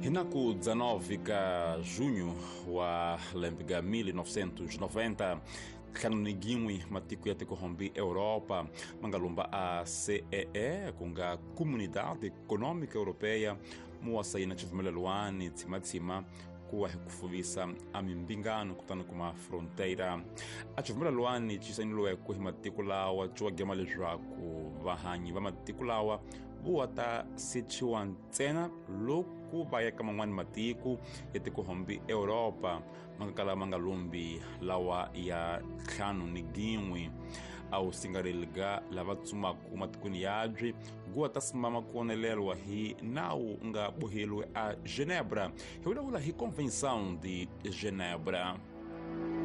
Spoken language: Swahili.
Hinaku 19 ka junho wa lempiga 1990 kanunigimwi matiko ya tekohombi Europa mangalumba a CEE kunga Comunidade Econômica Europeia muwasaina chivumelelwani timatima kuwa hekufuvisa amimbingano kutana kuma fronteira. Achivumelelwani chisainilowe kuhimatiko lawa chuwagemalezwaku vahanyi vamatiko lawa buwata sichiwa ntsena loku vayaka man'wani matiko ya tekohombi Europa mangakala mangalumbi lawa ya ntlhanu ni gin'we au singareliga lava tsumaku matikweni yabye guwa ta simama kuonelelwa hi nawu nga bohelwe a Genebra hiwulawula hi Convenção de Genebra.